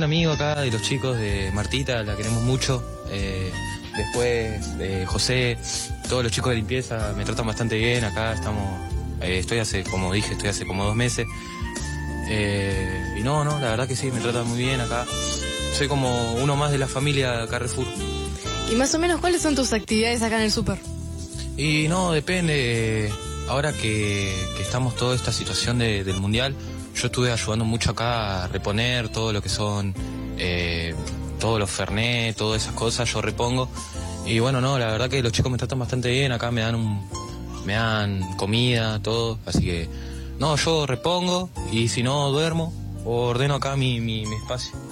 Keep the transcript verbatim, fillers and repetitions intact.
amigo acá de los chicos, de Martita, la queremos mucho. Eh, después de José, todos los chicos de limpieza me tratan bastante bien. Acá estamos, eh, estoy hace, como dije, estoy hace como dos meses. Eh, y no, no, la verdad que sí, me tratan muy bien acá. Soy como uno más de la familia Carrefour. Y más o menos, ¿cuáles son tus actividades acá en el súper? Y no, depende. Ahora que, que estamos toda esta situación de, del mundial, yo estuve ayudando mucho acá a reponer todo lo que son eh, todos los fernet, todas esas cosas, yo repongo. Y bueno, no, la verdad que los chicos me tratan bastante bien, acá me dan un, me dan comida, todo, así que no, yo repongo y si no duermo o ordeno acá mi, mi, mi espacio.